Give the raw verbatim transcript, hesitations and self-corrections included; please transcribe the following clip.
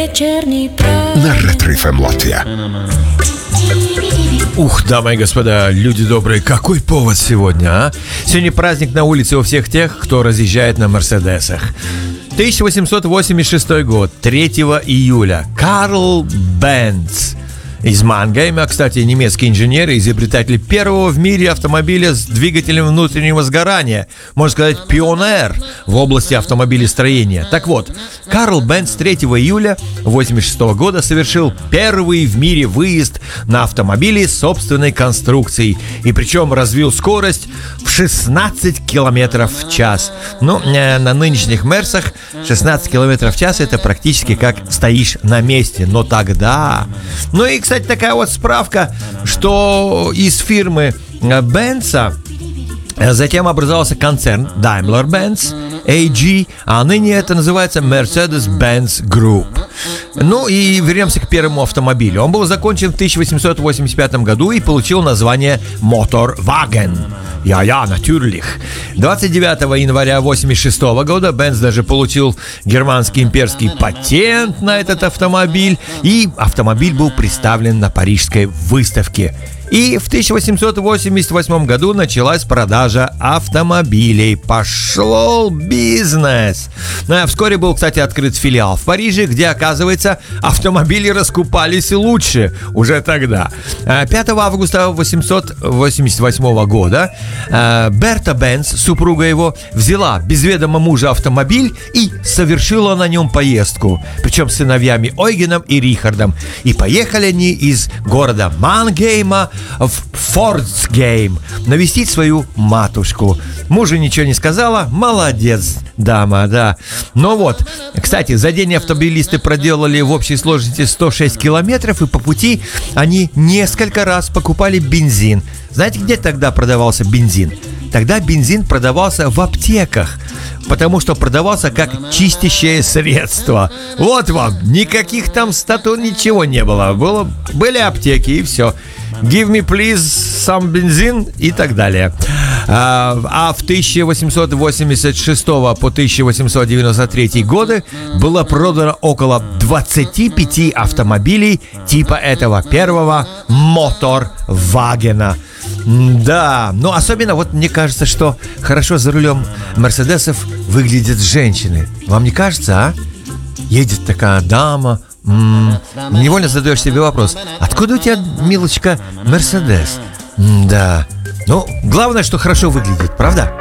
На Ретро эф эм Латвия. Ух, дамы и господа, люди добрые, какой повод сегодня, а? Сегодня праздник на улице у всех тех, кто разъезжает на Мерседесах. тысяча восемьсот восемьдесят шестой год, третьего июля. Карл Бенц из Мангейма, кстати, немецкий инженер и изобретатель первого в мире автомобиля с двигателем внутреннего сгорания. Можно сказать, пионер в области автомобилестроения. Так вот, Карл Бенц третьего июля восемьдесят шестого года совершил первый в мире выезд на автомобиле собственной конструкции. И причем развил скорость в шестнадцать километров в час. Ну, на нынешних Мерсах шестнадцать километров в час это практически как стоишь на месте. Но тогда... Ну и, кстати, такая вот справка, что из фирмы Бенца затем образовался концерн Daimler-Benz эй джи, а ныне это называется Mercedes-Benz Group. Ну и вернемся к первому автомобилю. Он был закончен в тысяча восемьсот восемьдесят пятом году и получил название Motorwagen. Я-я, natürlich. двадцать девятого января восемьдесят шестого года Бенц даже получил германский имперский патент на этот автомобиль, и автомобиль был представлен на парижской выставке. И в тысяча восемьсот восемьдесят восьмом году началась продажа автомобилей. Пошел бизнес. Ну, а вскоре был, кстати, открыт филиал в Париже, где, оказывается, автомобили раскупались лучше уже тогда. пятого августа тысяча восемьсот восемьдесят восьмого года Берта Бенц, супруга его, взяла без ведома мужа автомобиль и совершила на нем поездку. Причем с сыновьями Ойгеном и Рихардом. И поехали они из города Мангейма в Фордсгейм навестить свою матушку. Мужу ничего не сказала. Молодец, дама, да. Но вот, кстати, за день автомобилисты проделали в общей сложности сто шесть километров, и по пути они несколько раз покупали бензин. Знаете, где тогда продавался бензин? Тогда бензин продавался в аптеках, потому что продавался как чистящее средство. Вот вам, никаких там статуй, ничего не было. было. Были аптеки и все. Give me please some бензин и так далее. А, а в тысяча восемьсот восемьдесят шестого по тысяча восемьсот девяносто третий годы было продано около двадцать пять автомобилей типа этого первого Моторвагена. Да, но особенно вот мне кажется, что хорошо за рулем Мерседесов выглядят женщины. Вам не кажется, а? Едет такая дама. М-м, невольно задаешь себе вопрос: откуда у тебя, милочка, Мерседес? М-да. Ну, главное, что хорошо выглядит, правда?